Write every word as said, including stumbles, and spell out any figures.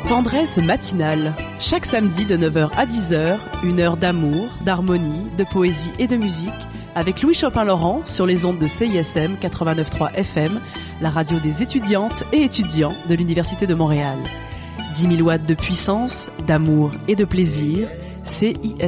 Tendresse matinale. Chaque samedi de neuf heures à dix heures, une heure d'amour, d'harmonie, de poésie et de musique avec Louis Chopin-Laurent sur les ondes de C I S M quatre-vingt-neuf virgule trois F M, la radio des étudiantes et étudiants de l'Université de Montréal. dix mille watts de puissance, d'amour et de plaisir, C I S M.